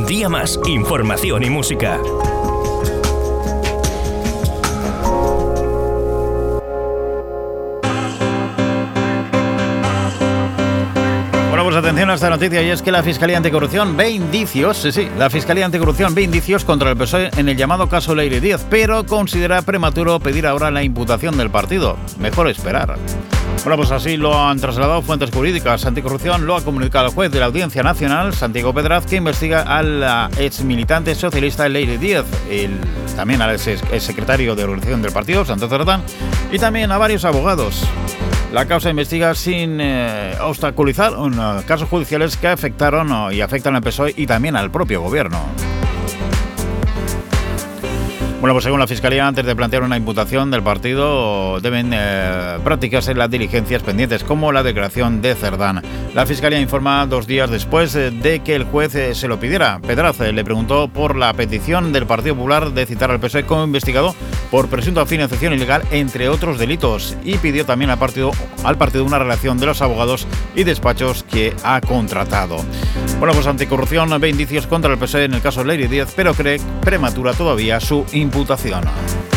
Día Más, información y música. Pues atención a esta noticia, y es que la Fiscalía Anticorrupción ve indicios, la Fiscalía Anticorrupción ve indicios contra el PSOE en el llamado caso Leire Díaz, pero considera prematuro pedir ahora la imputación del partido. Mejor esperar. Bueno, pues así lo han trasladado fuentes jurídicas. Anticorrupción lo ha comunicado al juez de la Audiencia Nacional, Santiago Pedraz, que investiga al ex militante socialista Leire Díaz, también al ex secretario de organización del partido, Santos Cerdán, y también a varios abogados. La causa investiga sin obstaculizar casos judiciales que afectaron y afectan al PSOE y también al propio gobierno. Bueno, pues según la Fiscalía, antes de plantear una imputación del partido, deben practicarse las diligencias pendientes, como la declaración de Cerdán. La Fiscalía informa 2 días después de que el juez se lo pidiera. Pedraz le preguntó por la petición del Partido Popular de citar al PSOE como investigado por presunta financiación ilegal, entre otros delitos, y pidió también al partido una relación de los abogados y despachos que ha contratado. Bueno, pues Anticorrupción ve indicios contra el PSOE en el caso Leire Díaz, pero cree prematura todavía su imputación.